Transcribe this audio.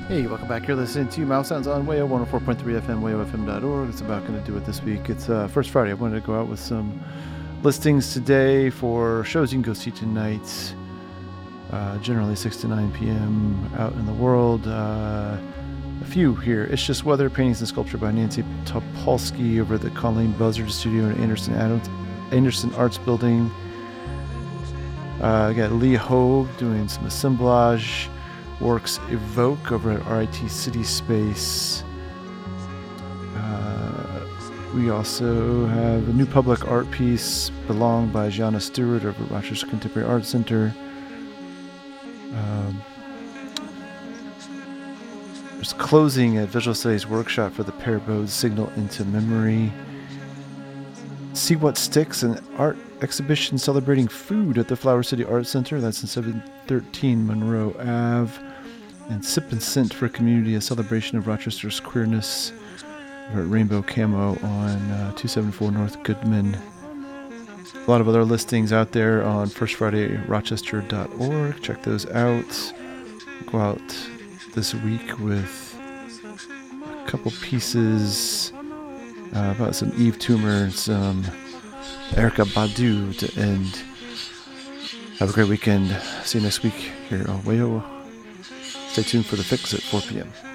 Hey, welcome back. You're listening to Mouse Sounds on WAYO 104.3 FM, WAYOFM.org. It's about going to do it this week. It's First Friday. I wanted to go out with some listings today for shows you can go see tonight. Generally 6 to 9 p.m. out in the world. A few here. It's Just Weather, Paintings and Sculpture by Nancy Topolsky over at the Colleen Buzzard Studio in Anderson Arts Building. I got Lee Hogue doing some assemblage. Works Evoke over at RIT City Space. We also have a new public art piece, Belong by Gianna Stewart over at Rochester Contemporary Art Center. There's closing a visual studies workshop for the Pair Bode Signal into Memory. See What Sticks, an art exhibition celebrating food at the Flower City Art Center. That's in 713 Monroe Ave. And Sip and Scent for Community, a celebration of Rochester's queerness over at Rainbow Camo on 274 North Goodman. A lot of other listings out there on firstfridayrochester.org. Check those out. Go out this week with a couple pieces about some Eve Toomer and some Erykah Badu to end. Have a great weekend. See you next week here on WAYO. Stay tuned for The Fix at 4 p.m.